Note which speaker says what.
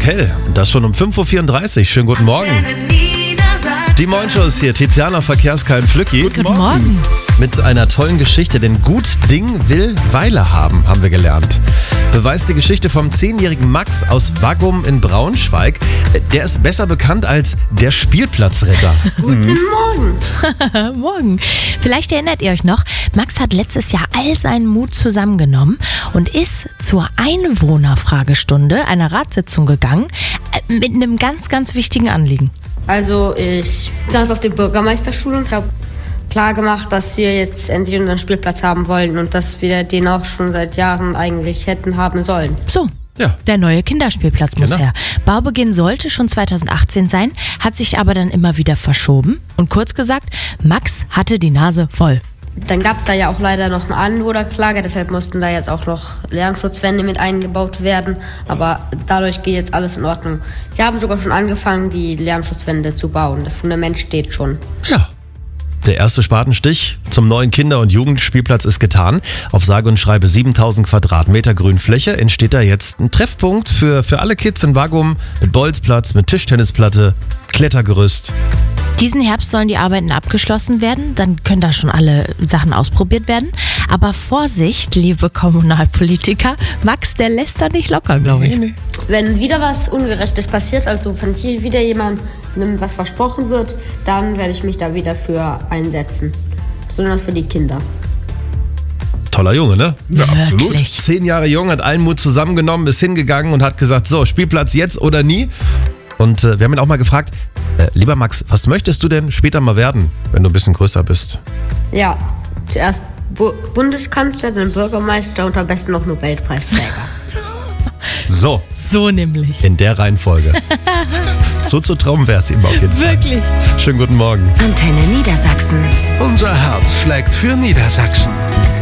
Speaker 1: Tag hell. Und das schon um 5.34 Uhr. Schönen guten Morgen. Die Morgenshow ist hier. Tiziana Verkehrskeim Flücki.
Speaker 2: Guten Morgen.
Speaker 1: Mit einer tollen Geschichte, denn gut Ding will Weile haben wir gelernt. Beweist die Geschichte vom 10-jährigen Max aus Waggum in Braunschweig. Der ist besser bekannt als der Spielplatzretter.
Speaker 3: Guten Morgen.
Speaker 2: Morgen. Vielleicht erinnert ihr euch noch, Max hat letztes Jahr all seinen Mut zusammengenommen und ist zur Einwohnerfragestunde, einer Ratssitzung gegangen, mit einem ganz, ganz wichtigen Anliegen.
Speaker 3: Also ich saß auf der Bürgermeisterschule und habe klar gemacht, dass wir jetzt endlich unseren Spielplatz haben wollen und dass wir den auch schon seit Jahren eigentlich hätten haben sollen.
Speaker 2: So.
Speaker 1: Ja.
Speaker 2: Der neue Kinderspielplatz muss her. Baubeginn sollte schon 2018 sein, hat sich aber dann immer wieder verschoben. Und kurz gesagt, Max hatte die Nase voll.
Speaker 3: Dann gab es da ja auch leider noch eine Anwohnerklage, deshalb mussten da jetzt auch noch Lärmschutzwände mit eingebaut werden. Aber dadurch geht jetzt alles in Ordnung. Sie haben sogar schon angefangen, die Lärmschutzwände zu bauen. Das Fundament steht schon.
Speaker 1: Ja. Der erste Spatenstich zum neuen Kinder- und Jugendspielplatz ist getan. Auf sage und schreibe 7000 Quadratmeter Grünfläche entsteht da jetzt ein Treffpunkt für alle Kids in Waggum mit Bolzplatz, mit Tischtennisplatte, Klettergerüst.
Speaker 2: Diesen Herbst sollen die Arbeiten abgeschlossen werden, dann können da schon alle Sachen ausprobiert werden. Aber Vorsicht, liebe Kommunalpolitiker, Max, der lässt da nicht locker, glaube ich.
Speaker 1: Nee.
Speaker 3: Wenn wieder was Ungerechtes passiert, also wenn hier wieder jemandem was versprochen wird, dann werde ich mich da wieder für einsetzen. Besonders für die Kinder.
Speaker 1: Toller Junge, ne?
Speaker 2: Ja, absolut.
Speaker 1: 10 Jahre jung, hat allen Mut zusammengenommen, ist hingegangen und hat gesagt, so, Spielplatz jetzt oder nie. Und wir haben ihn auch mal gefragt, lieber Max, was möchtest du denn später mal werden, wenn du ein bisschen größer bist?
Speaker 3: Ja, zuerst Bundeskanzler, dann Bürgermeister und am besten noch Nobelpreisträger.
Speaker 1: So
Speaker 2: nämlich.
Speaker 1: in der Reihenfolge. So zu Traum wäre es ihm auf jeden Fall.
Speaker 2: Wirklich.
Speaker 1: Schönen guten Morgen.
Speaker 4: Antenne Niedersachsen.
Speaker 5: Unser Herz schlägt für Niedersachsen.